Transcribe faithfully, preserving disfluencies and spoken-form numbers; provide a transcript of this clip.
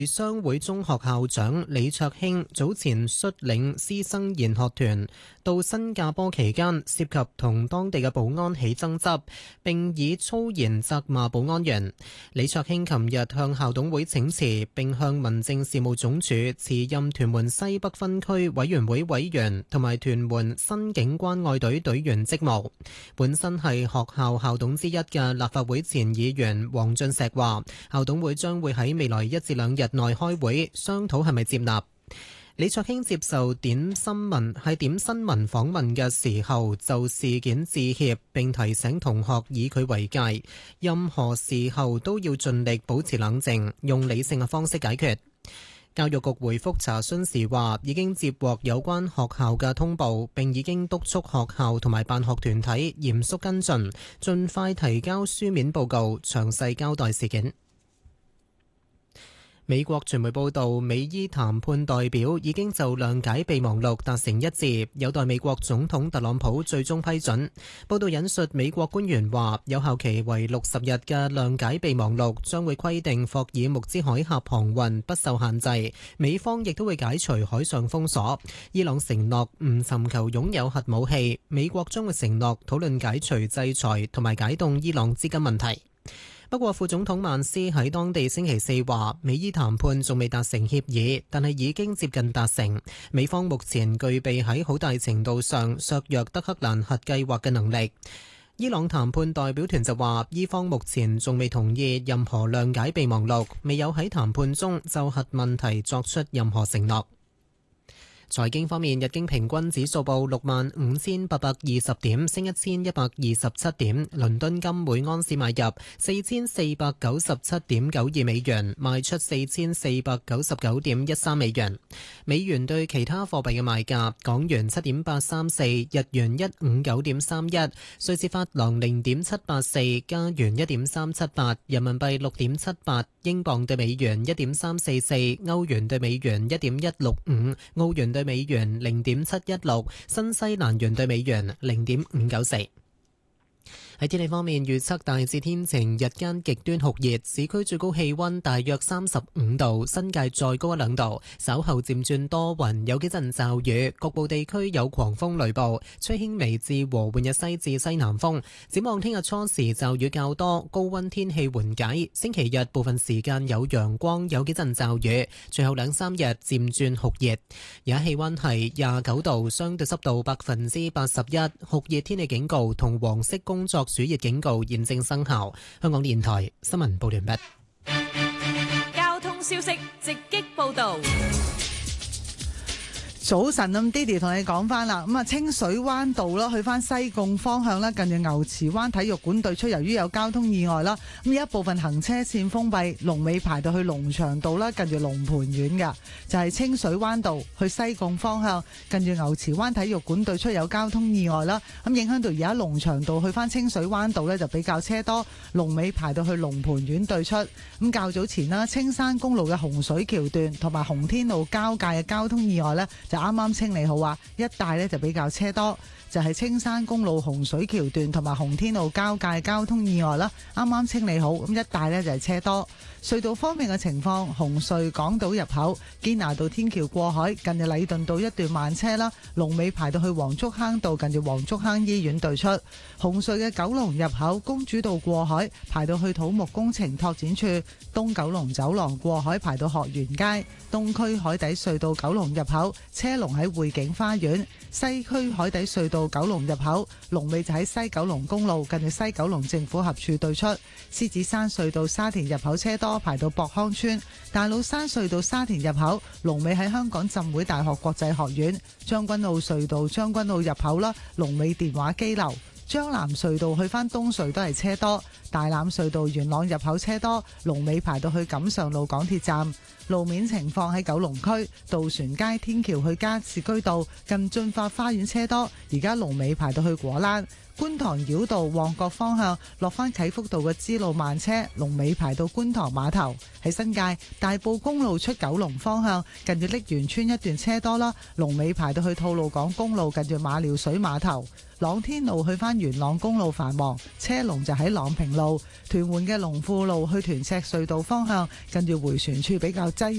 商會中學校長李卓興早前率領師生研學團到新加坡期間，涉及同當地嘅保安起爭執，並以粗言責罵保安員。李卓興琴日向校董會請辭，並向民政事務總署辭任屯門西北分區委員會委員同埋屯門新警關愛隊隊員職務。本身係學校校董之一嘅立法會前議員黃俊碩話，校董會將會喺未來一至兩日內開會商討係咪接納。李卓興接受點新聞係點新聞訪問嘅時候，就事件致歉，並提醒同學以佢為戒，任何時候都要盡力保持冷靜，用理性嘅方式解決。教育局回覆查詢時話，已經接獲有關學校嘅通報，並已經督促學校同埋辦學團體嚴肅跟進，盡快提交書面報告，詳細交代事件。美國傳媒報道，美伊談判代表已經就諒解備忘錄達成一致，有待美國總統特朗普最終批准。報道引述美國官員話，有效期為六十日嘅諒解備忘錄將會規定霍爾木茲海峽航運不受限制，美方亦都會解除海上封鎖。伊朗承諾唔尋求擁有核武器，美國將會承諾討論解除制裁同埋解凍伊朗資金問題。不過，副總統曼斯喺當地星期四話，美伊談判仲未達成協議，但係已經接近達成。美方目前具備喺好大程度上削弱德黑蘭核計劃嘅能力。伊朗談判代表團就話，伊方目前仲未同意任何諒解備忘錄，未有喺談判中就核問題作出任何承諾。財經方面，日經平均指數報六萬五千八百二十點，升一千一百二十七點。倫敦金每安士買入四千四百九十七點九二美元，賣出四千四百九十九點一三美元。美元對其他貨幣嘅賣價：港元七點八三四，日元一五九點三一，瑞士法郎零點七八四，加元一點三七八，人民幣六點七八，英鎊對美元一點三四四，歐元對美元一點一六五，澳元對美元零點七一六，新西蘭元對美元零點五九四。喺天氣方面，預測大致天晴，日間極端酷熱，市區最高氣溫大約三十五度，新界再高一兩度。稍後漸轉多雲，有幾陣驟雨，局部地區有狂風雷暴，吹輕微至和緩嘅西至西南風。展望聽日初時驟雨較多，高溫天氣緩解。星期日部分時間有陽光，有幾陣驟雨，隨後兩三日漸轉酷熱。而家氣溫係廿九度，相對濕度百分之八十一，酷熱天氣警告同黃色工作暑熱警告現正生效。香港電台新聞報道完畢。 交通消息直擊報道。 早晨，咁 Didi 同你講翻啦，咁啊清水灣道啦，去翻西貢方向啦，近住牛池灣體育館對出，由於有交通意外啦，咁有一部分行車線封閉，龍尾排到去龍翔道啦，近住龍蟠苑嘅，就係、是、清水灣道去西貢方向，近住牛池灣體育館對出有交通意外啦，咁影響到而家龍翔道去翻清水灣道呢，就比較車多，龍尾排到去龍蟠苑對出。咁較早前啦，青山公路嘅洪水橋段同埋洪天路交界嘅交通意外呢，就啱啱清理好啊，一帶呢就比較車多，就係青山公路洪水橋段同埋洪天路交界交通意外啦，啱啱清理好，咁一帶呢就係車多。隧道方面嘅情況，紅隧港島入口堅拿道天橋過海，近住禮頓道一段慢車啦，龍尾排到去黃竹坑道，近住黃竹坑醫院對出。紅隧嘅九龍入口公主道過海，排到去土木工程拓展處，東九龍走廊過海排到學園街，東區海底隧道九龍入口車龍喺匯景花園，西區海底隧道九龍入口龍尾就喺西九龍公路，近住西九龍政府合署對出。獅子山隧道沙田入口車多，排到博康村。大老山隧道沙田入口龍尾喺香港浸會大學國際學院。將軍澳隧道將軍澳入口啦，龍尾電話機樓。將藍隧道去返東隧都係車多，大欖隧道元朗入口車多，龍尾排到去錦上路港鐵站。路面情況喺九龍區渡船街天橋去加士居道近駿發花園車多，而家龍尾排到去果欄。觀塘繞道旺角方向落返啟福道嘅支路慢車，龍尾排到觀塘碼頭。喺新界大埔公路出九龍方向近住瀝源村一段車多啦，龍尾排到去吐露港公路近住馬料水碼頭。 朗天路去翻元朗公路繁忙，車龍就喺朗平路。屯門嘅龍富路去屯赤隧道方向，近住迴旋處比較擠